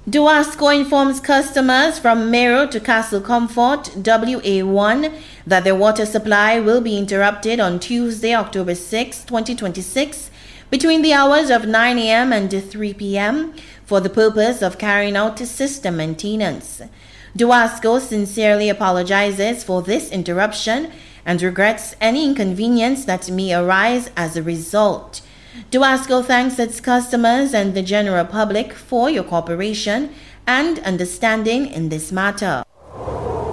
Duasco informs customers from Mero to Castle Comfort, WA1, that their water supply will be interrupted on Tuesday, October 6, 2026, between the hours of 9 a.m. and 3 p.m. for the purpose of carrying out system maintenance. Duasco sincerely apologizes for this interruption and regrets any inconvenience that may arise as a result. Duasco thanks its customers and the general public for your cooperation and understanding in this matter.